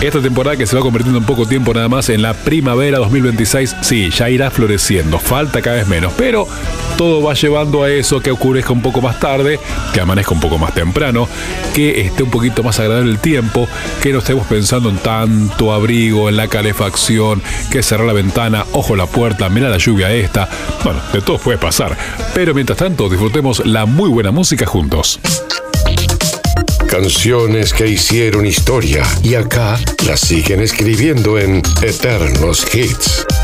Esta temporada que se va convirtiendo en poco tiempo nada más en la primavera 2026, sí, ya irá floreciendo, falta cada vez menos, pero todo va llevando a eso, que oscurezca un poco más tarde, que amanezca un poco más temprano, que esté un poquito más agradable el tiempo, que no estemos pensando en tanto abrigo, en la calefacción, que cerrar la ventana, ojo la puerta, mira la lluvia esta. Bueno, de todo puede pasar, pero mientras tanto disfrutemos la muy buena música juntos. Canciones que hicieron historia y acá las siguen escribiendo en Eternos Hits.